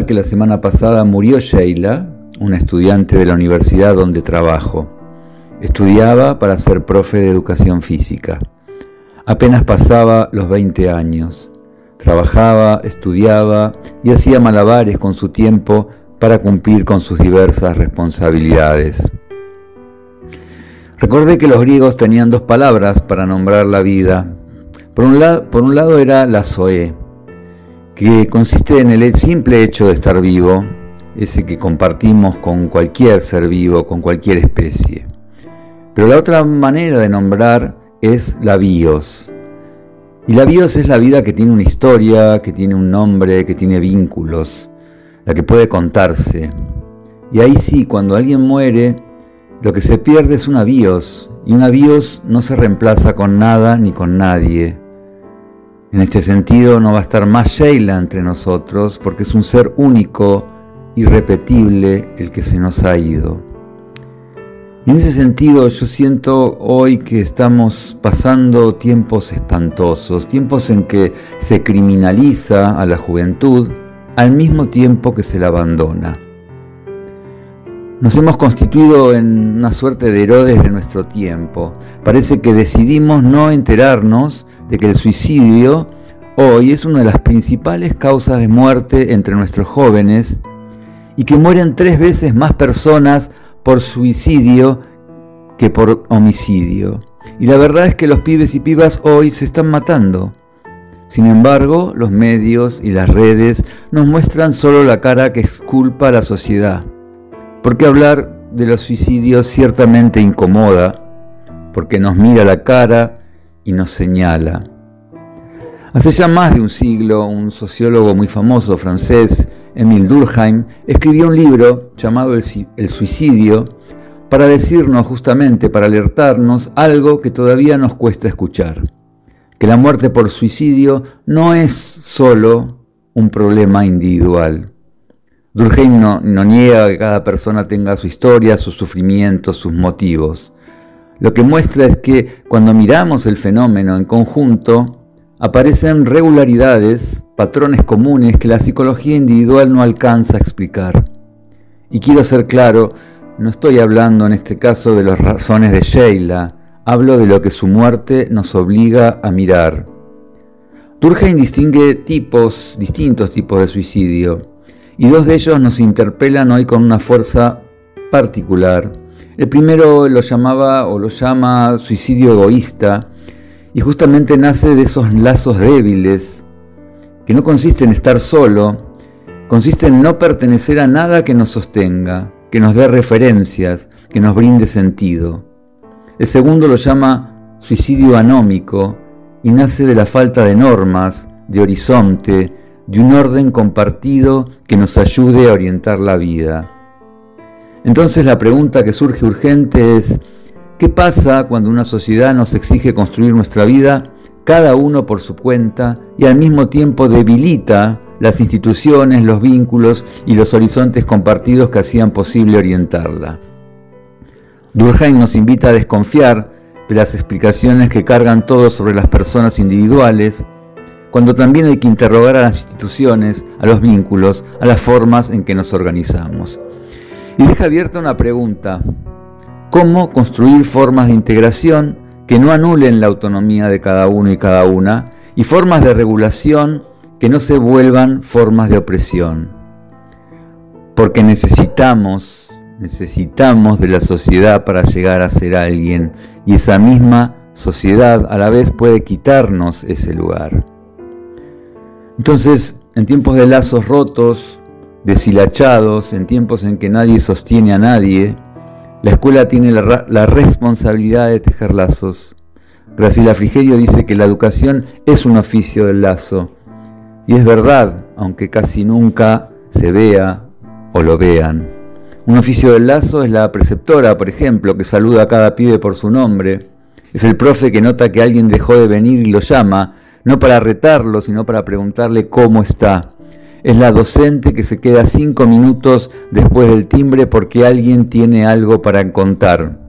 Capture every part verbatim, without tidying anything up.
que la semana pasada murió Sheila, una estudiante de la universidad donde trabajo. Estudiaba para ser profe de educación física. Apenas pasaba los veinte años. Trabajaba, estudiaba y hacía malabares con su tiempo para cumplir con sus diversas responsabilidades. Recordé que los griegos tenían dos palabras para nombrar la vida. Por un lado, por un lado era la zoe, que consiste en el simple hecho de estar vivo, ese que compartimos con cualquier ser vivo, con cualquier especie. Pero la otra manera de nombrar es la bios. Y la bios es la vida que tiene una historia, que tiene un nombre, que tiene vínculos, la que puede contarse. Y ahí sí, cuando alguien muere, lo que se pierde es una bios, y una bios no se reemplaza con nada ni con nadie. En este sentido no va a estar más Sheila entre nosotros, porque es un ser único, irrepetible, el que se nos ha ido. Y en ese sentido yo siento hoy que estamos pasando tiempos espantosos, tiempos en que se criminaliza a la juventud al mismo tiempo que se la abandona. Nos hemos constituido en una suerte de Herodes de nuestro tiempo. Parece que decidimos no enterarnos de que el suicidio hoy es una de las principales causas de muerte entre nuestros jóvenes y que mueren tres veces más personas por suicidio que por homicidio. Y la verdad es que los pibes y pibas hoy se están matando. Sin embargo, los medios y las redes nos muestran solo la cara que exculpa a la sociedad. Porque hablar de los suicidios ciertamente incomoda, porque nos mira la cara y nos señala. Hace ya más de un siglo, un sociólogo muy famoso francés, Émile Durkheim, escribió un libro llamado El suicidio para decirnos justamente, para alertarnos algo que todavía nos cuesta escuchar, que la muerte por suicidio no es solo un problema individual. Durkheim no, no niega que cada persona tenga su historia, sus sufrimientos, sus motivos. Lo que muestra es que cuando miramos el fenómeno en conjunto, aparecen regularidades, patrones comunes que la psicología individual no alcanza a explicar. Y quiero ser claro, no estoy hablando en este caso de las razones de Sheila, hablo de lo que su muerte nos obliga a mirar. Durkheim distingue tipos, distintos tipos de suicidio, y dos de ellos nos interpelan hoy con una fuerza particular. El primero lo llamaba o lo llama suicidio egoísta, y justamente nace de esos lazos débiles, que no consiste en estar solo, consiste en no pertenecer a nada que nos sostenga, que nos dé referencias, que nos brinde sentido. El segundo lo llama suicidio anómico, y nace de la falta de normas, de horizonte, de un orden compartido que nos ayude a orientar la vida. Entonces la pregunta que surge urgente es, ¿qué pasa cuando una sociedad nos exige construir nuestra vida, cada uno por su cuenta, y al mismo tiempo debilita las instituciones, los vínculos y los horizontes compartidos que hacían posible orientarla? Durkheim nos invita a desconfiar de las explicaciones que cargan todo sobre las personas individuales, cuando también hay que interrogar a las instituciones, a los vínculos, a las formas en que nos organizamos. Y deja abierta una pregunta: ¿cómo construir formas de integración que no anulen la autonomía de cada uno y cada una, y formas de regulación que no se vuelvan formas de opresión? Porque necesitamos, necesitamos de la sociedad para llegar a ser alguien, y esa misma sociedad a la vez puede quitarnos ese lugar. Entonces, en tiempos de lazos rotos, deshilachados, en tiempos en que nadie sostiene a nadie, la escuela tiene la, la responsabilidad de tejer lazos. Graciela Frigerio dice que la educación es un oficio del lazo. Y es verdad, aunque casi nunca se vea o lo vean. Un oficio del lazo es la preceptora, por ejemplo, que saluda a cada pibe por su nombre. Es el profe que nota que alguien dejó de venir y lo llama, no para retarlo, sino para preguntarle cómo está. Es la docente que se queda cinco minutos después del timbre porque alguien tiene algo para contar.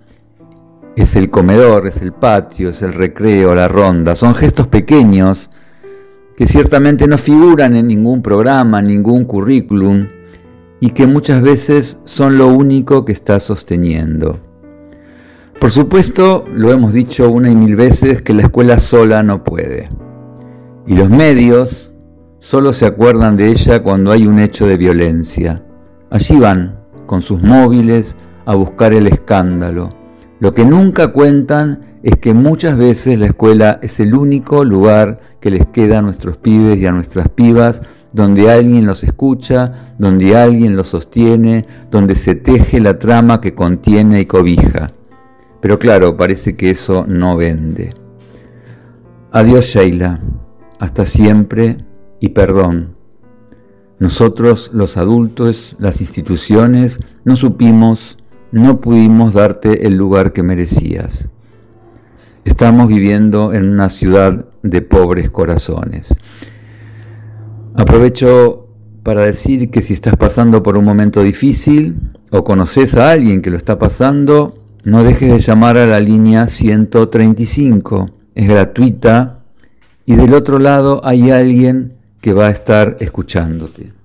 Es el comedor, es el patio, es el recreo, la ronda. Son gestos pequeños que ciertamente no figuran en ningún programa, ningún currículum, y que muchas veces son lo único que está sosteniendo. Por supuesto, lo hemos dicho una y mil veces, que la escuela sola no puede. Y los medios solo se acuerdan de ella cuando hay un hecho de violencia. Allí van, con sus móviles, a buscar el escándalo. Lo que nunca cuentan es que muchas veces la escuela es el único lugar que les queda a nuestros pibes y a nuestras pibas, donde alguien los escucha, donde alguien los sostiene, donde se teje la trama que contiene y cobija. Pero claro, parece que eso no vende. Adiós, Sheila. Hasta siempre y perdón. Nosotros, los adultos, las instituciones, no supimos, no pudimos darte el lugar que merecías. Estamos viviendo en una ciudad de pobres corazones. Aprovecho para decir que si estás pasando por un momento difícil o conoces a alguien que lo está pasando, no dejes de llamar a la línea ciento treinta y cinco. Es gratuita y del otro lado hay alguien que va a estar escuchándote.